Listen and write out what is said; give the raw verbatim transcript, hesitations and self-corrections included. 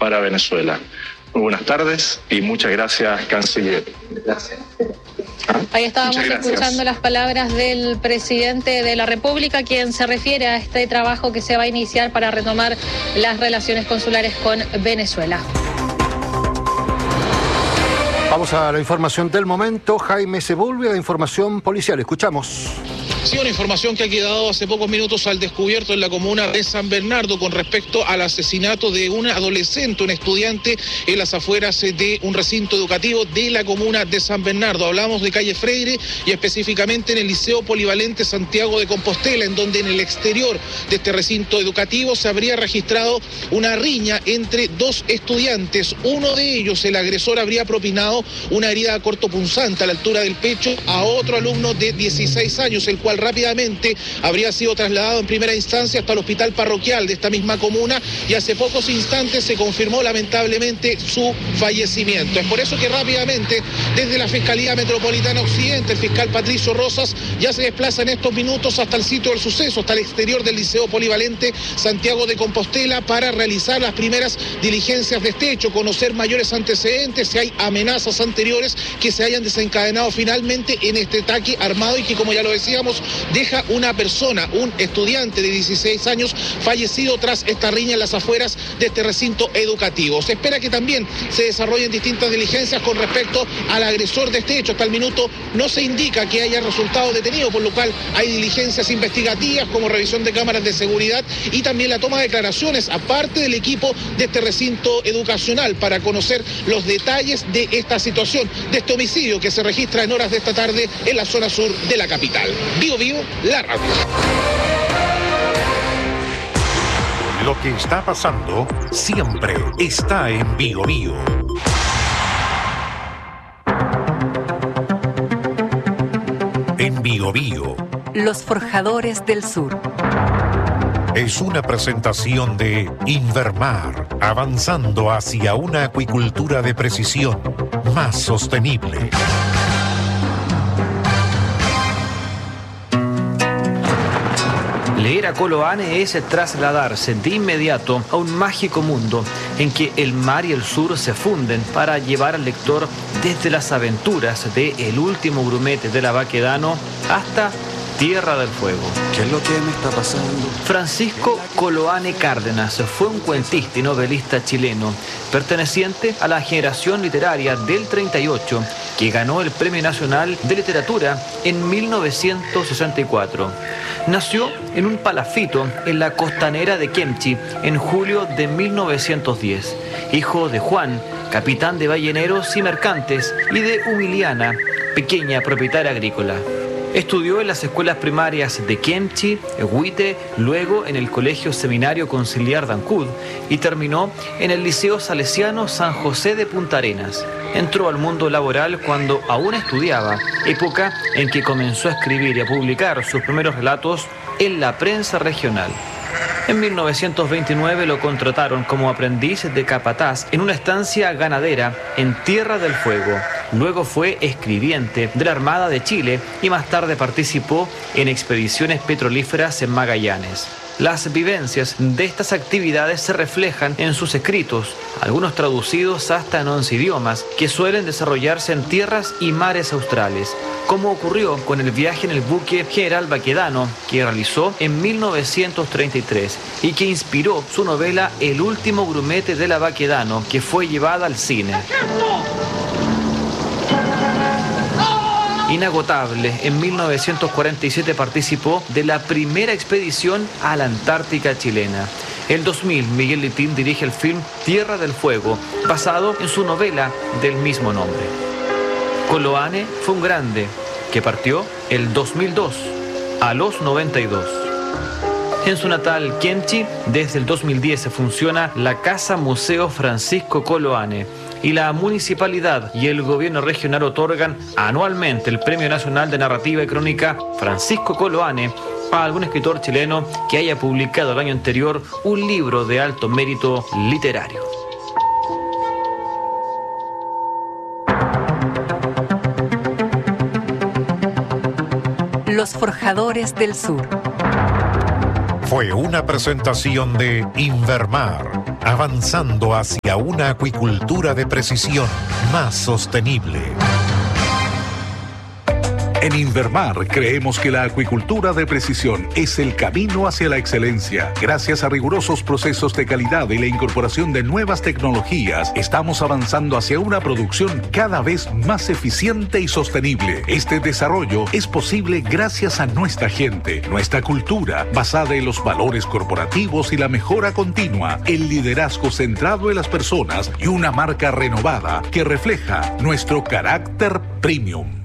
para Venezuela. Muy buenas tardes y muchas gracias, canciller. Gracias. Ahí estábamos escuchando las palabras del presidente de la República, quien se refiere a este trabajo que se va a iniciar para retomar las relaciones consulares con Venezuela. Vamos a la información del momento. Jaime Sepúlveda, información policial. Escuchamos. Sí, una información que ha quedado hace pocos minutos al descubierto en la comuna de San Bernardo con respecto al asesinato de un adolescente, un estudiante en las afueras de un recinto educativo de la comuna de San Bernardo. Hablamos de calle Freire y específicamente en el Liceo Polivalente Santiago de Compostela, en donde en el exterior de este recinto educativo se habría registrado una riña entre dos estudiantes. Uno de ellos, el agresor, habría propinado una herida cortopunzante a la altura del pecho a otro alumno de dieciséis años, el cual rápidamente habría sido trasladado en primera instancia hasta el hospital parroquial de esta misma comuna y hace pocos instantes se confirmó lamentablemente su fallecimiento. Es por eso que rápidamente desde la Fiscalía Metropolitana Occidente el fiscal Patricio Rosas ya se desplaza en estos minutos hasta el sitio del suceso, hasta el exterior del Liceo Polivalente Santiago de Compostela para realizar las primeras diligencias de este hecho, conocer mayores antecedentes, si hay amenazas anteriores que se hayan desencadenado finalmente en este ataque armado y que, como ya lo decíamos, deja una persona, un estudiante de dieciséis años fallecido tras esta riña en las afueras de este recinto educativo. Se espera que también se desarrollen distintas diligencias con respecto al agresor de este hecho. Hasta el minuto no se indica que haya resultado detenido, por lo cual hay diligencias investigativas como revisión de cámaras de seguridad y también la toma de declaraciones aparte del equipo de este recinto educacional para conocer los detalles de esta situación, de este homicidio que se registra en horas de esta tarde en la zona sur de la capital. Vivo, vivo, la radio. Lo que está pasando siempre está en Vivo Vivo. En Vivo Vivo. Los Forjadores del Sur. Es una presentación de Invermar, avanzando hacia una acuicultura de precisión más sostenible. Leer a Colo Anne es trasladarse de inmediato a un mágico mundo en que el mar y el sur se funden para llevar al lector desde las aventuras de El último grumete de la Baquedano hasta Tierra del Fuego. ¿Qué es lo que me está pasando? Francisco Colo Anne Cárdenas fue un cuentista y novelista chileno, perteneciente a la generación literaria del treinta y ocho, que ganó el Premio Nacional de Literatura en mil novecientos sesenta y cuatro. Nació en un palafito en la costanera de Kemchi en julio de mil novecientos diez, hijo de Juan, capitán de balleneros y mercantes, y de Humiliana, pequeña propietaria agrícola. Estudió en las escuelas primarias de Kemchi, Huite, luego en el Colegio Seminario Conciliar de Ancud y terminó en el Liceo Salesiano San José de Punta Arenas. Entró al mundo laboral cuando aún estudiaba, época en que comenzó a escribir y a publicar sus primeros relatos en la prensa regional. En mil novecientos veintinueve lo contrataron como aprendiz de capataz en una estancia ganadera en Tierra del Fuego. Luego fue escribiente de la Armada de Chile y más tarde participó en expediciones petrolíferas en Magallanes. Las vivencias de estas actividades se reflejan en sus escritos, algunos traducidos hasta en once idiomas, que suelen desarrollarse en tierras y mares australes, como ocurrió con el viaje en el buque General Baquedano, que realizó en mil novecientos treinta y tres y que inspiró su novela El último grumete de la Baquedano, que fue llevada al cine. Inagotable, en mil novecientos cuarenta y siete participó de la primera expedición a la Antártica chilena. En dos mil, Miguel Litín dirige el film Tierra del Fuego, basado en su novela del mismo nombre. Colo Anne fue un grande que partió el dos mil dos, a los noventa y dos. En su natal Kemchi, desde el dos mil diez funciona la Casa Museo Francisco Colo Anne, y la municipalidad y el gobierno regional otorgan anualmente el Premio Nacional de Narrativa y Crónica Francisco Colo Anne a algún escritor chileno que haya publicado el año anterior un libro de alto mérito literario. Los Forjadores del Sur. Fue una presentación de Invermar, avanzando hacia una acuicultura de precisión más sostenible. En Invermar creemos que la acuicultura de precisión es el camino hacia la excelencia. Gracias a rigurosos procesos de calidad y la incorporación de nuevas tecnologías, estamos avanzando hacia una producción cada vez más eficiente y sostenible. Este desarrollo es posible gracias a nuestra gente, nuestra cultura, basada en los valores corporativos y la mejora continua, el liderazgo centrado en las personas y una marca renovada que refleja nuestro carácter premium.